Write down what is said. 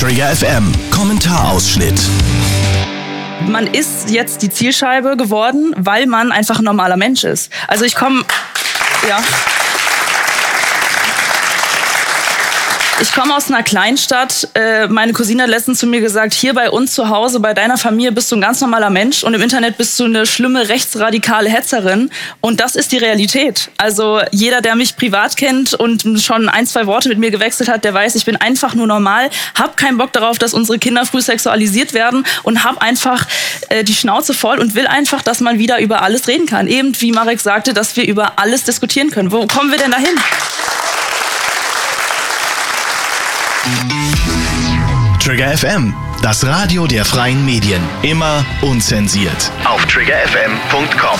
Trigger FM Kommentarausschnitt. Man ist jetzt die Zielscheibe geworden, weil man einfach ein normaler Mensch ist. Also ich komme aus einer Kleinstadt. Meine Cousine hat letztens zu mir gesagt, hier bei uns zu Hause, bei deiner Familie bist du ein ganz normaler Mensch und im Internet bist du eine schlimme rechtsradikale Hetzerin. Und das ist die Realität. Also jeder, der mich privat kennt und schon 1-2 Worte mit mir gewechselt hat, der weiß, ich bin einfach nur normal, hab keinen Bock darauf, dass unsere Kinder früh sexualisiert werden und hab einfach die Schnauze voll und will einfach, dass man wieder über alles reden kann. Eben wie Marek sagte, dass wir über alles diskutieren können. Wo kommen wir denn dahin? Trigger FM, das Radio der freien Medien. Immer unzensiert. Auf triggerfm.com.